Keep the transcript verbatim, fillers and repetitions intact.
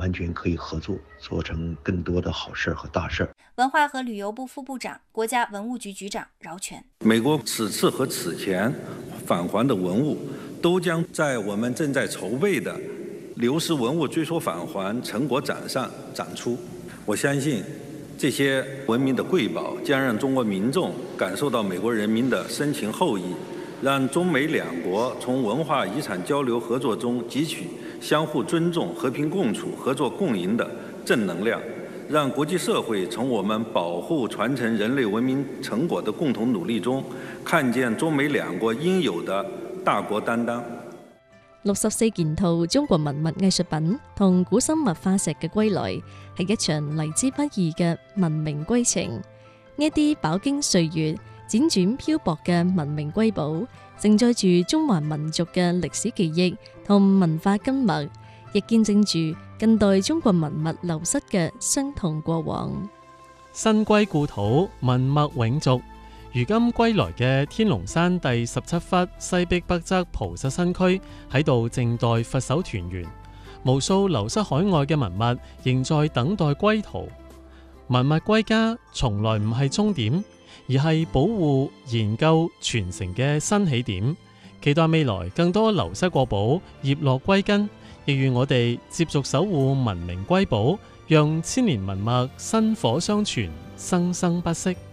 完全可以合作，做成更多的好事和大事。 文化和旅游部副部长、国家文物局局长饶全： 美国此次和此前返还的文物，都将在我们正在筹备的流失文物追溯返还成果展上展出。我相信，这些文明的瑰宝将让中国民众感受到美国人民的深情厚谊，让中美两国从文化遗产交流合作中汲取相互尊重、和平共处、合作共赢的正能量，让国际社会从我们保護傳承人類文明成果的共同努力中，看見中美兩國應有的大國擔當。 六十四件套中國文物藝術品同古生物化石嘅歸來，係一場嚟之不易嘅文明歸程。呢一啲飽經歲月、輾轉漂泊嘅文明瑰寶，承載住中華民族嘅歷史記憶同文化根脈，亦見證住近代中國文物流失嘅傷痛過往。 新歸故土，文脈永續。如今歸來嘅天龍山第十七窟西壁北側菩薩新區喺度靜待佛手團圓，無數流失海外嘅文物仍在等待歸途。文物歸家從來唔係終點，而係保護、研究、傳承嘅新起點。期待未來更多流失國寶葉落歸根，亦願我哋接續守護文明瑰寶，讓千年文脈薪火相傳，生生不息。